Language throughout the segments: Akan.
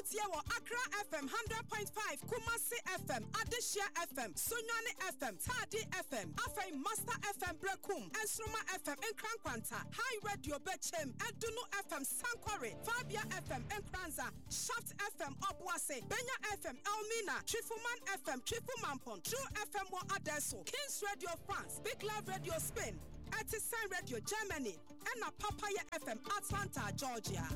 Wotie wo Accra FM 100.5, Kumasi FM, Adeshia FM, Sunyani FM, Tadi FM, Afei Master FM Brekum, Ensruma FM Nkrankwanta, High Radio Bechem, Edunu FM Sankware, Fabia FM Nkranza, Shaft FM Obuase, Benya FM Elmina, Trifuman FM Trifumampon, True FM Wa Adesso, Kings Radio France, Big Love Radio Spain, Artisan Radio Germany, and a Papaya FM Atlanta, Georgia.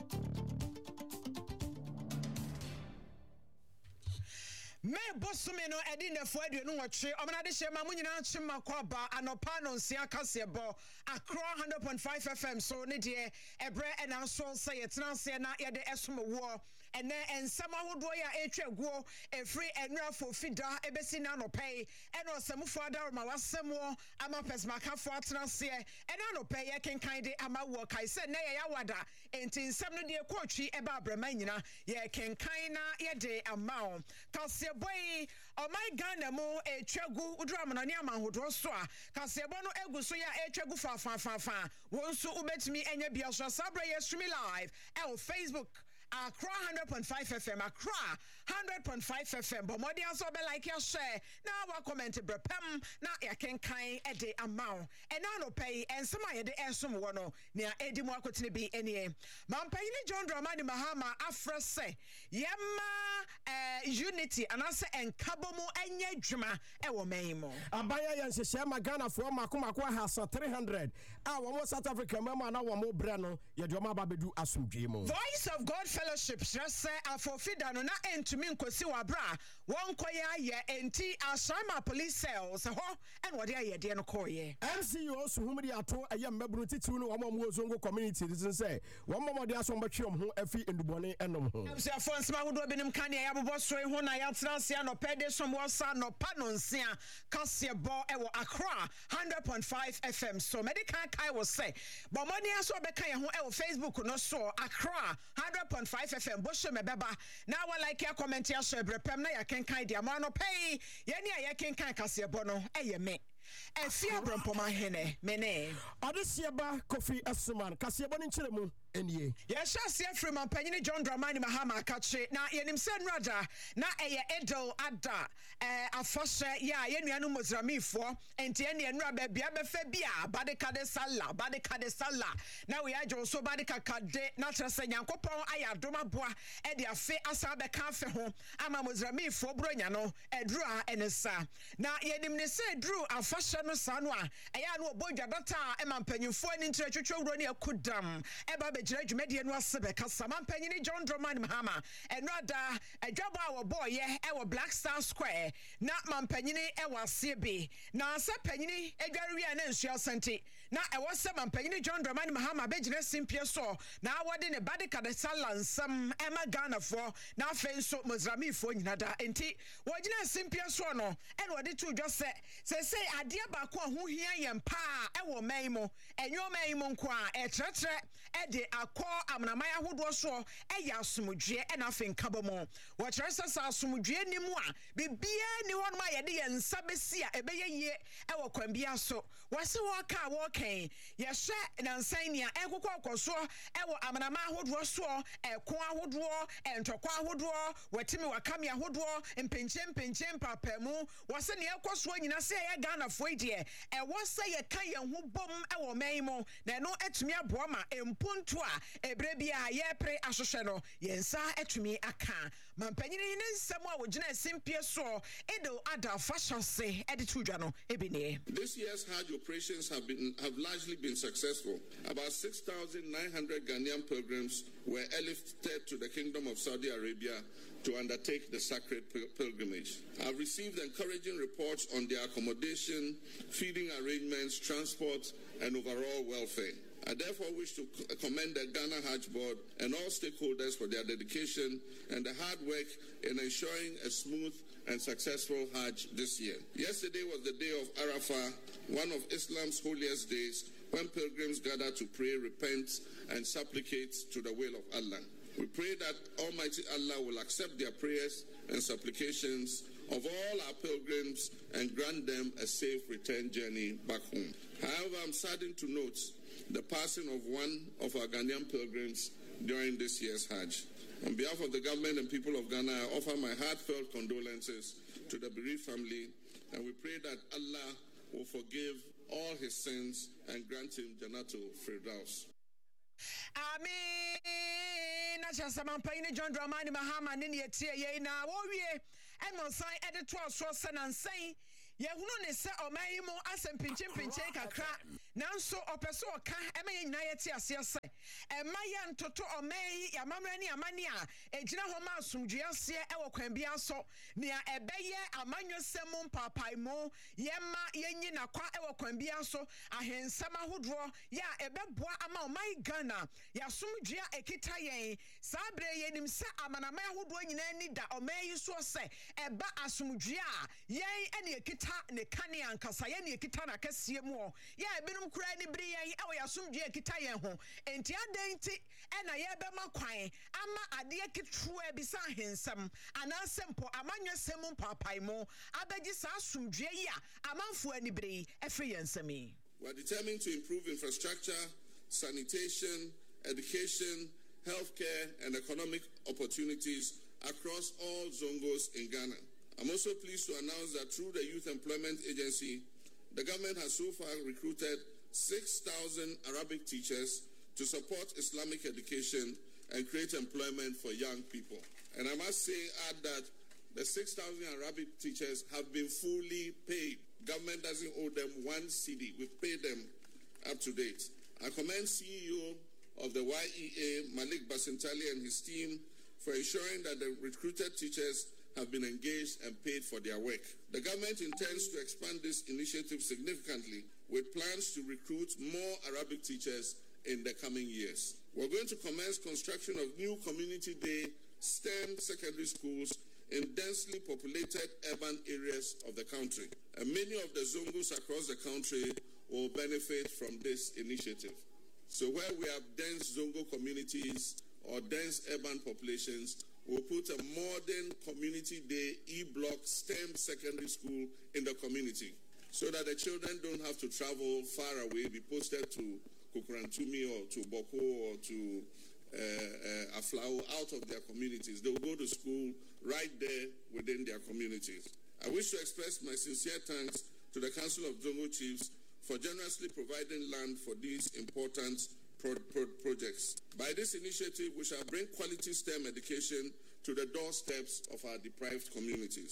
Me bosume no edi nefo aduonu watwe omenade hye ma munyina chima kwaba anopa no nsia kasebo Accra 100.5 FM so ne de ebre ena so say yetenase na yede esomowo ene ensam ahodo ya etwaguo efri enrafo fida ebesi na anopai ene osamufo adaroma wasemo ama pesmakafo atenase ene anopai ye kenkan de ama wo kai se ne ye yawada enti nsam no de kwotwi eba abrama nyina ye kenkan na yede ama kase boy o my Ghana mo etwagu udram na ne amahodo so a kasebo no egu so ya etwagu fa wonso ubetimi enya bia so sabra yesumi live Facebook Accra 100.5 FM Accra 100.5 FM but modi aso be like ya share na wa comment brepem na ya kenkan ede amount and na no pay ensema ye de ensom wo no na edi mu akotene bi enie mampayi ni John Dramani Mahama afra se yema unity anase enkabo mu enya dwuma e wo man mo abaya ye nhye ma Ghana fo makomako hasa 300 a wo South Africa mama na wo mo bre no ye de ma ba bedu asomdwe mo Voice of God Fellowship stress afofida no na entumi nkosi wabra won koye aye enti asama police cells ho en wode aye de no koye MCO so humri ato aye mbaburu titiwu no wo mo zongo community din say wo mo de aso mbetwe ho afi endubone enom ho amsiafo nsema hodo benim kan ya bobo so ho na ya transia no pede som wo sa no panonsia kasebo e wo Accra 100.5 FM so medical kai will say but money aso be kan ya ho e wo Facebook no so Accra 100.5 FM bosho mebeba na wa like ya comment ya so ebrepem na ya kenkan dia ma no pay ye ne ya kenkan kasebo no eye me efia brompoma hene mene odesieba Kofi Asuman kasebo ni nchiremu enie yes afre mampanyine John Dramani Mahama kache na yenim se nrada na eye edel ada afose ya yenuanu mozramifo enti ene nra ba bia befa bia badekade sala na we ajo so badekade na trese nyankopon ayadoma boa e de afe asa be ka afe ho ama mozramifo bronya no edru a enesa na yenim ne se edru afose no sanu a eya no obodwa data e mampanyimfo ani ntre twetwe wuro ne akudam e ba gira dwumade no asebe kasa mampanyine John Dramani Mahama enrada adwabo a wo boye e wo Black Star Square na mampanyine e wase be na se panyine edware wi na nsua sante na e wo se mampanyine John Dramani Mahama be gira simpie so na wode ne badeka de salansam e ma Ghana fo na afen so mozramifo nyina da enti wo gira simpie so no e no de to dwose se ade ba ko ho hia yempa e wo manmo enyo manmo nko a e tretre e de akọ amnamaya hodo so eya asomdwe e na afen kabomo wo kire sesa asomdwe nimu a bibia ni wonu ma ye de yensa besi a ebeye ye e wo kwambia so wase wo ka wo kan ye hwe na nsan nia ekokọ akoso e wo amnama hodo so ekon ahodo entokwa ahodo watimi wakame ahodo mpenche papamu wase ne ekoso nyina se ye Ghana fo die e wo se ye kan ye ho bom e wo manmo na no etumi aboa ma empuntu a ebrebia ye pre ahwehwe no yensa etumi aka mampanyine ne nsam a wogina simpie so edo ada fashion se editudwa no ebine. This year's Hajj operations have largely been successful. About 6,900 Ghanaian pilgrims were airlifted to the Kingdom of Saudi Arabia to undertake the sacred pilgrimage. I've received encouraging reports on their accommodation, feeding arrangements, transport, and overall welfare. I therefore wish to commend the Ghana Hajj Board and all stakeholders for their dedication and the hard work in ensuring a smooth and successful Hajj this year. Yesterday was the day of Arafah, one of Islam's holiest days, when pilgrims gather to pray, repent, and supplicate to the will of Allah. We pray that Almighty Allah will accept their prayers and supplications of all our pilgrims and grant them a safe return journey back home. However, I'm saddened to note the passing of one of our Ghanaian pilgrims, during this year's Hajj. On behalf of the government and people of Ghana, I offer my heartfelt condolences to the bereaved family, and we pray that Allah will forgive all his sins and grant him Jannatul Firdaus. Amen. Nasha Samampaini John Dramani Mahama Nini Etie na Warrior and Monsai editor Swasan and say Yahuno se Omaimo asem pinche kakra nanso opeso oka eme nyina yeti ase emayan toto omei yamamrani amania ejina homa asumduase ewo kwan bia so nea ebeye amanyosem papaimo yema yenyi nakwa ewo kwan bia so ahensama hodro ya ebeboa ama omai Ghana yasumdua ekita yen sabre yenim se amanama hodro nyina ni da omei so se eba asumdua yen ene ekita ne kane ankasa ye ne ekita na kasie mu ya ebenum kura ni biri yen ewo yasumdua ekita yen ho enti adenti ena ye bema kwan ama ade ekitru ebisa hensam anasempo amanyesem papaimo abeji sa asumdua yi a amanfo ani biri efre yensami. We are determined to improve infrastructure, sanitation, education, healthcare, and economic opportunities across all Zongos in Ghana. I'm also pleased to announce that through the Youth Employment Agency, the government has so far recruited 6,000 Arabic teachers to support Islamic education and create employment for young people. And I must add that the 6,000 Arabic teachers have been fully paid. Government doesn't owe them 1 cedi. We've paid them up to date. I commend CEO of the YEA, Malik Basintali, and his team for ensuring that the recruited teachers have been engaged and paid for their work. The government intends to expand this initiative significantly with plans to recruit more Arabic teachers in the coming years. We're going to commence construction of new community day STEM secondary schools in densely populated urban areas of the country. And many of the Zongos across the country will benefit from this initiative. So where we have dense Zongo communities or dense urban populations, we'll put a modern community day E-block STEM secondary school in the community so that the children don't have to travel far away, be posted to Kukurantumi or to Boko or to Aflao out of their communities. They'll go to school right there within their communities. I wish to express my sincere thanks to the Council of Zongo Chiefs for generously providing land for these important projects. By this initiative, we shall bring quality STEM education to the doorsteps of our deprived communities.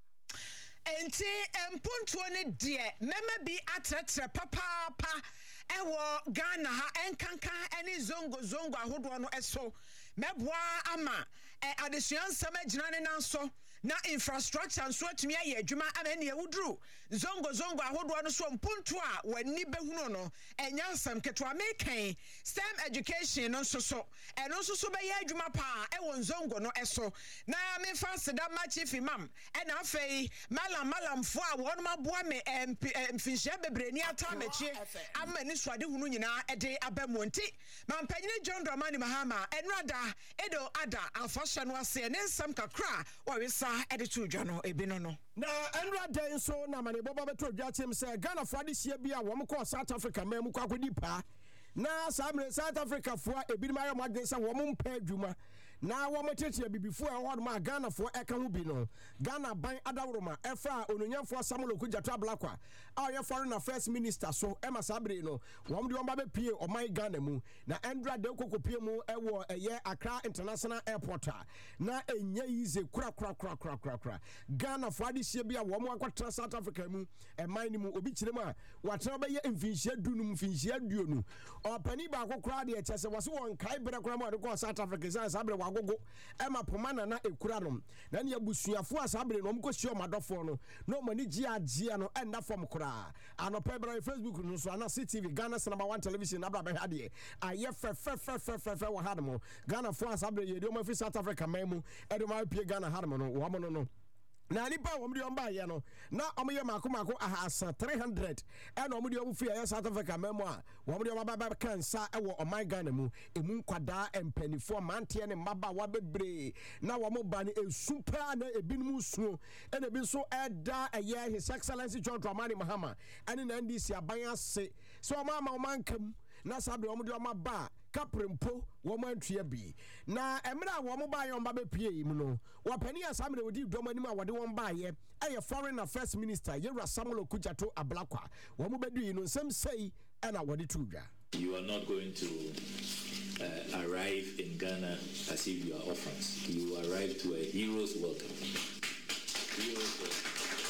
Enti empuntuone die meme bi atratre papa ewo Ghana ha enkanka eni zongo ahodo no eso meboa ama adesuan sama gina ne nanso na infrastructure nso atumi aye adwuma ama ne ewuduru zongo ahodo no so mpuntu a wani behunu no enya nsam keto amekan STEM education no so eno so be ye adwuma pa ewo zongo no eso na me fasida ma chief imam ena afei malam fo a won maboa me mfinhia bebreni atamachi ama ni swade hunu nyina ede abamonti mampanyine John Dramani Mahama enrada edo ada afasha no ase ne nsam kakra wawesa ede to dwa no ebi no na enrada so na mane boba beto dwa chem se Ghana fo ade hia bia wo mko South Africa ma mu kwakodi pa na samre South Africa fo ebi ma ya modwen se wo mpa adwuma na wo motetia bibifo e ho ma Ghana fo eka ho bi no Ghana ban adaworoma efa ononyamfo Samuel Okudjato Ablakwa a ye foreign affairs minister so e masabre no wo mde won ba be pie oman Ghana mu na Andra de kokopie mu e wo eye Accra International Airport na enya yize kura Ghana fo ade hie bia wo mo akwatra South Africa mu e man ni mu obi kirem a watra be ye mfinhia dunum mfinhia duonu opani ba akokra de e chese wo se won kai bere kora mo de ko South Africa sabre gogo ema pomana na ekura no na ne abusuafo asabre no mkosi o madofo no no mani gia no enda fom kura anope bra Facebook no so ana CTV Ghana's #1 television na bra be hade aye fe wo hadmo Ghana fo asabre ye de o mafi South Africa memu e de ma pie Ghana hadmo no wo mo no na nipa wom de omba ye no na omoye mako ahasa 300 e na omde omu fi ya South Africa memo a wom de omba kansa e wo oman Ghana mu emu nkwada empanifo mante ne maba wa bebre na wom ba ne esupa na ebinum suo e na bi so eda eye His Excellency John Dramani Mahama ene na NDC aban ase so mama oman kam na sabe omde omaba Caprimpo, woman Triabi. Now, Emra, woman buy on Baby P. Muno, or Penny as I'm with you, Domanima, what do one buy ye? A foreign affairs minister, Yera Samuel Kujato, a Blacqua. Woman Bedu, you know, some say, and I want it to. You are not going to arrive in Ghana as if you are orphans. You arrive to a hero's welcome. Hero's welcome.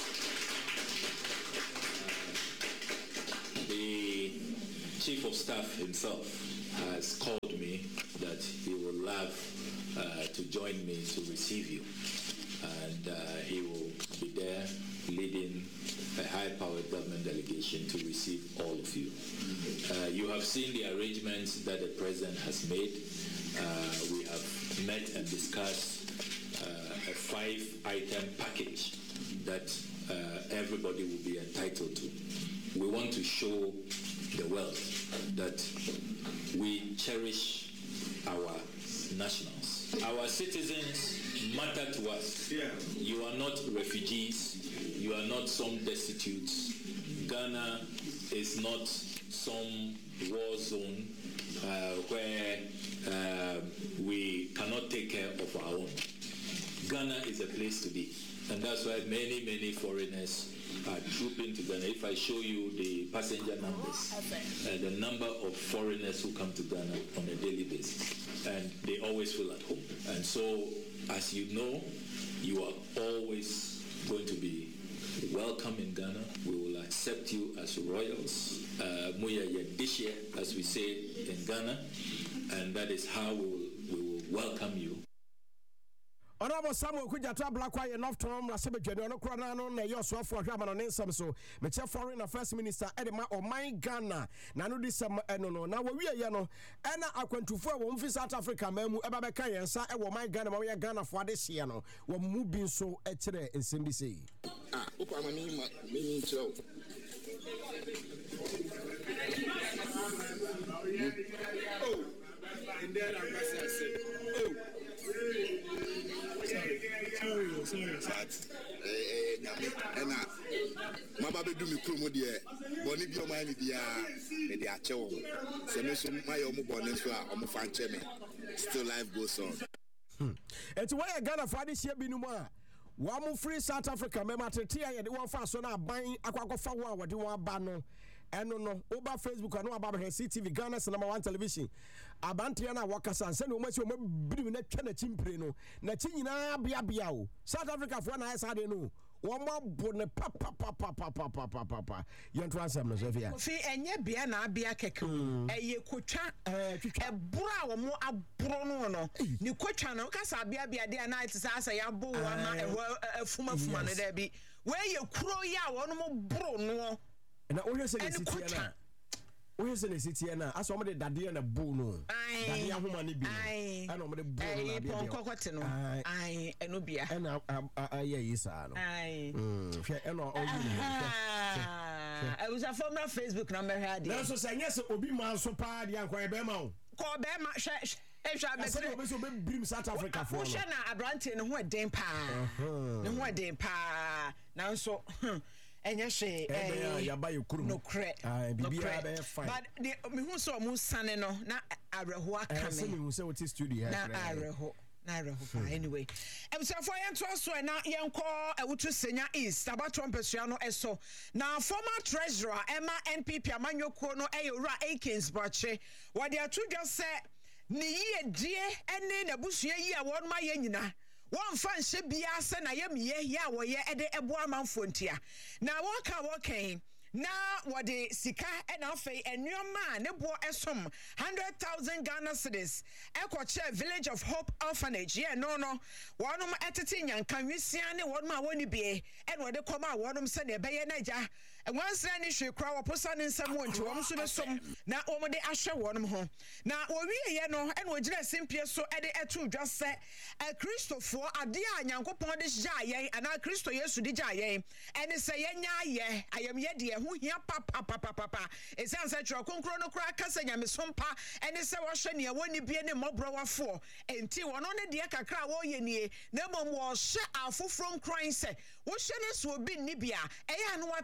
The Chief of Staff himself has called me that he would love to join me to receive you. And he will be there leading a high-powered government delegation to receive all of you. You have seen the arrangements that the President has made. We have met and discussed a 5-item package that everybody will be entitled to. We want to show the world that we cherish our nationals. Our citizens matter to us. Yeah. You are not refugees. You are not some destitutes. Ghana is not some war zone where we cannot take care of our own. Ghana is a place to be. And that's why many foreigners are trooping to Ghana. If I show you the passenger numbers, the number of foreigners who come to Ghana on a daily basis, and they always feel at home. And so, as you know, you are always going to be welcome in Ghana. We will accept you as royals, Muya Yedishe, as we say in Ghana, and that is how we will welcome you. Honorable Samuel Kujato Blacqua enough to Rasebe General Cronano, Nayoso for Hamana Nensam, so Mecha Foreign Affairs Minister Edema or my Ghana, Nano Disam Enono. Now we are Yano, Anna Aquantufa, one for South Africa, Memu Ebabaka, and Sa, or my Ghana, Maria Ghana for this year, no, or moving so etere in Cindy. Ah, Upamani, meaning so. Oh, and then I said, oh. Sorry. And my baby do me promo dear. Bonnie be your mind, dear. Maybe I chill. Submission my own bonus for a fan chemi. Still life goes on. It's why I got a Friday here binuma. One free South Africa, Mematia, and one fast on our buying Aquafa, what you want banner. And no over Facebook, I know about her CTV Ghana's #1 television. Abantiana Wakasan, send you much bring that kind of chimpreno. Natina Biabiao. South Africa for nice, I don't know. One more bonnet papa. You answer, Mosevia. See, and yet Biana Biakeku, a ye quocha, a brow more a brono. You quochano, Casa Biabia, dear nights as I am boy, a fuma money there be. Where you crow ya, one more brono. And I always say, where's the city? And I saw my daddy and a boo. I don't know the boo. I Nubia. And I, yes, I was a former Facebook number. Had also saying, yes, it will be my so party and quite Bema. Call Bema, bring South Africa for Shana, a branch in what dame pa. What dame pa. Now so. And yes, no credit. But the who saw Musane no, not Arahoa coming. Who said what is studio? Not Araho. Anyway, and so for so now, young call a Utu Senior East, about Trumpesiano Esso. Now, former treasurer Emma NPP Emmanuel Kono Ayora Akins Bache, what they are two just said, Ni dear, and then a bush ye, one my yenina. One fan should be asked, and I am ye, or ye at the Eboaman frontier. Now, walking. Now, what the Sika and Afe and your man, they bought a sum 100,000 Ghana cedis. Equache Village of Hope Orphanage. Yeah, no. One of my attitude, can we see any one my one be? And what they come out, one of them send a bayonet. And once any issue, crowd or person in someone to almost some. Now, over the Asher one home. Now, we are no, and we just simply so at the two just said a Christopher, a dear young upon this jay, and I Christo yes to the jay. And it's a yeah, I am yet dear. Who here papa it sounds like your concrono crackers and yamisompa and it's a washing when you be any more brower for until one on the dear cacra ye no more shut our full from crying say what will be Nibia and what's no one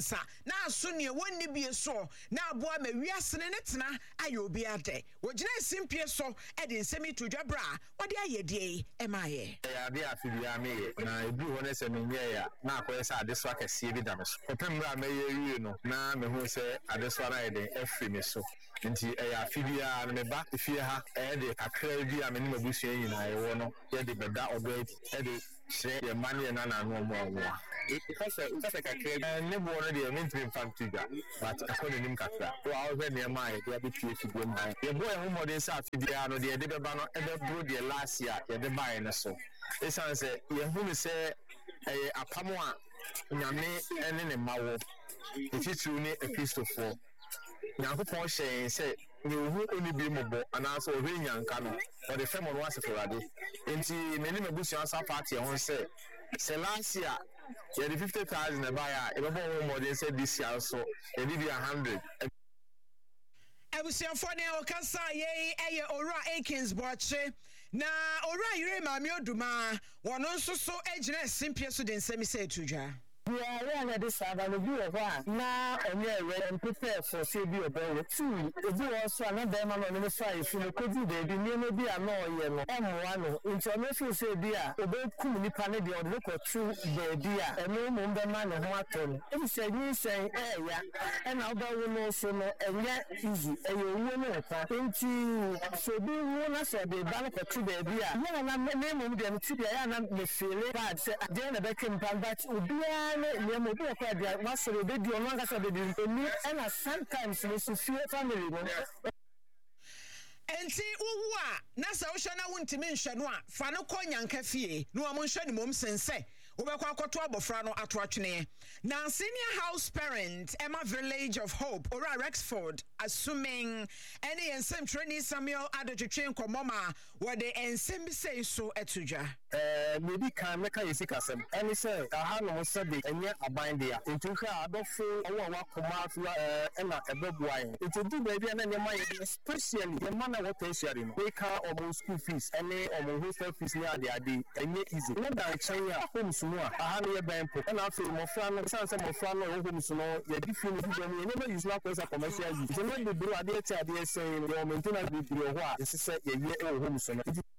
nsa na aso ne wonni bie so na aboa ma wiase ne tena aye obi ade wogina simpie so e de nsemi to dwabra wode ayedie e maaye ya be afibia me na ebi ho ne se menye ya na akoye se adeso akese bi da me so popemra me ye wie no na me hu se adeso na ide efri me so nti ya afibia na me ba efie ha e de kakra bi a me ne mabusu yin na ye wo no ye de beda odo e de share ye mani na na no mo because kakra ne bo no de me ntimi fantiga but akone nim kakra wa o be ne ma ye de pie fibia ma ye bo e ho modern sa afibia no de beba no e be bro de last year ye de buy na so esan se ye hu me se apamo a nyame ene ne mawo etitru ne epistofo nyankopon hyen se ne hu oni bi mobo anaso ohwe nyanka no o de femo no asefurade enti me ne mabusu asa party ho se last year ye de 50,000 na buy a e be bo mo de se this year so e bi 100 Abusiafo ne okasa ye eye Ora Akins Boache na Ora Yire Mami Oduma wono nso so agina simpie so de nsemi se etudwa Yeah, na this Saturday no be over. Na onye we prepare for say be obo. Two, ebi also another man no say if you could do the no be ano ye no. Emwa no. Nti o feel say be a obo kum nipa ne de o de ko true baby a. Eno mo be man no ho aton. If say ni say ya. E na obo wo no so no enye easy. E yo wo no pa. Nti so be wo na say be ba no ko true baby a. Na na me mo de nti be ya na me feel bad say dey na be kem pan but obi ne mo be kwa dia masoro be di ono anga so be di ntoni and sometimes we feel family no enti uwa na sa wo hwe na wontimi nhwe no a fa no ko nyanka fie no mo nhwe ni mom sense Ubekwa akoto abofra no ato atwene. Na senior house parent Emma Village of Hope Ora Rexford assuming any ensem training Samuel adotwetwe nkomoma wode ensem say so etudwa. Maybe can make a sikasem. Any say aha no se de enye aban de a. Ntuhwa adofo owo wa koma na ebebuan. Ntudu baby na nyama ye especially the man what tertiary no. We can almost school fees any almost hostel fees ni ade enye easy. No dan China home suno aha no ye ban po. Na afi mo fra no sanse mo fra no home suno ye di fi no bi dem ye never use na kwesa commercial use. So no be bro ade ti ade say the maintenance be bro ho a ese say ye home suno.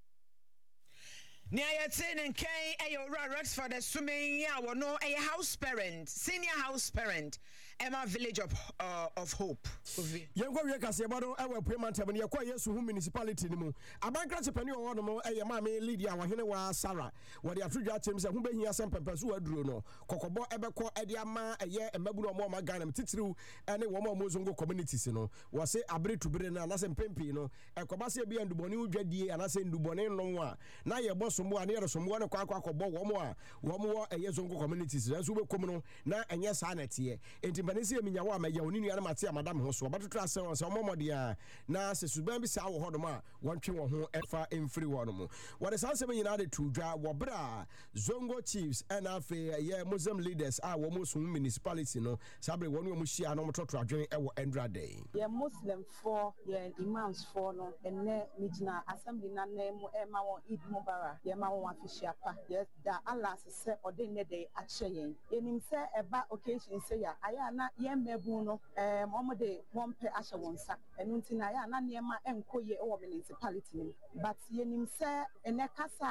Nia yetin and Kay Ayora Rexford assuming ya wono a house parent, senior house parent, Emma Village of Hope. Yengo we kase bodo ewe payment abani yakwa Yesu hu municipality ni mu. Abankra chepani o wono mo eye ma me Lydia wa hene wa Sarah. Wode atudwa chem se hu behia sempempe so aduro no. Kokobo ebekọ ede ama eye emabunu omo ma Ghana titiriu ene wo mo zongo communities no. Wo se abere tubere na na se mpempi no. Ekoba se bia nduboni udwadie anase nduboni no a. Na ye bo somo ani yero somo ne kwa akọbọ wo mo a wo mo eye zongo communities. Nso bekom no na enye sa na tie. Enti banisi eminyawo amaye oni nua na mate madam ho so obato ase on se omomode a na se suban bi sa wo hodom a wontwe wo ho efa emfiri wo no mo what is answer nyina de tudwa wo bra zongo chiefs and afe ye muslim leaders a wo muslim municipality no sabre wonu mo hia no mototo adwen e wo Endra Day ye muslim for ye imams for no enne mijina assembly na nemu e ma won Eid Mubarak ye ma won afishia pa ye da Allah se ode ne de ache yen enim se eba occasion se ya aya na ye mebu no omode wonpe asha wonsa enu ntina ya na niema enkoye e wo municipality but ye nim se ene kasa